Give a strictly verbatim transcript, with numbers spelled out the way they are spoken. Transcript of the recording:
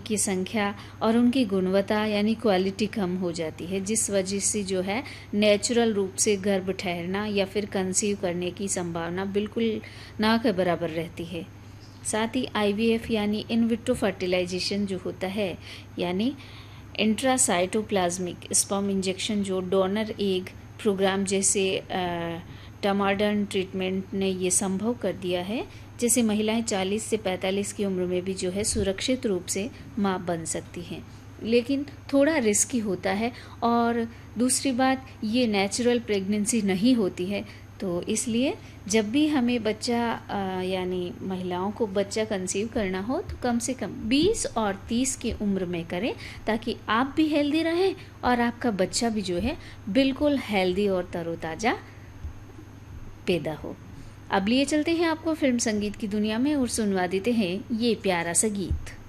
की संख्या और उनकी गुणवत्ता यानी क्वालिटी कम हो जाती है, जिस वजह से जो है नेचुरल रूप से गर्भ ठहरना या फिर कंसीव करने की संभावना बिल्कुल ना के बराबर रहती है। साथ ही आईवीएफ यानी इन विट्रो फर्टिलाइजेशन जो होता है, यानी इंट्रासाइटोप्लाज्मिक स्पर्म इंजेक्शन, जो डोनर एग प्रोग्राम जैसे टमाडर्न ट्रीटमेंट ने ये संभव कर दिया है, जैसे महिलाएं चालीस से पैंतालीस की उम्र में भी जो है सुरक्षित रूप से माँ बन सकती हैं। लेकिन थोड़ा रिस्की होता है, और दूसरी बात ये नेचुरल प्रेगनेंसी नहीं होती है, तो इसलिए जब भी हमें बच्चा यानी महिलाओं को बच्चा कंसीव करना हो तो कम से कम बीस और तीस की उम्र में करें, ताकि आप भी हेल्दी रहें और आपका बच्चा भी जो है बिल्कुल हेल्दी और तरोताज़ा पैदा हो। अब लिए चलते हैं आपको फिल्म संगीत की दुनिया में और सुनवा देते हैं ये प्यारा सा गीत।